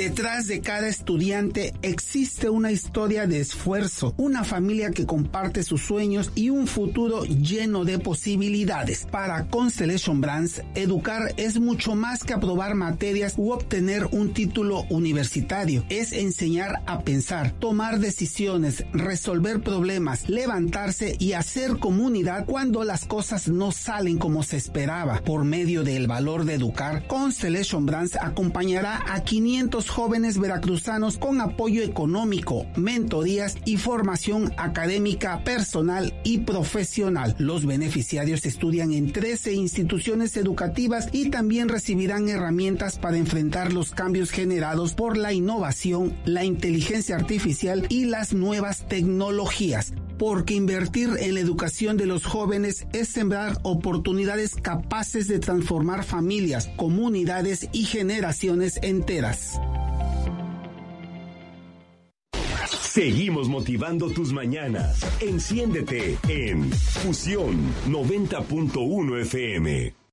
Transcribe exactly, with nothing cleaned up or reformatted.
Detrás de cada estudiante existe una historia de esfuerzo, una familia que comparte sus sueños y un futuro lleno de posibilidades. Para Constellation Brands, educar es mucho más que aprobar materias u obtener un título universitario. Es enseñar a pensar, tomar decisiones, resolver problemas, levantarse y hacer comunidad cuando las cosas no salen como se esperaba. Por medio del valor de educar, Constellation Brands acompañará a quinientos jóvenes veracruzanos con apoyo económico, mentorías y formación académica, personal y profesional. Los beneficiarios estudian en trece instituciones educativas y también recibirán herramientas para enfrentar los cambios generados por la innovación, la inteligencia artificial y las nuevas tecnologías. Porque invertir en la educación de los jóvenes es sembrar oportunidades capaces de transformar familias, comunidades y generaciones enteras. Seguimos motivando tus mañanas. Enciéndete en Fusión noventa punto uno F M.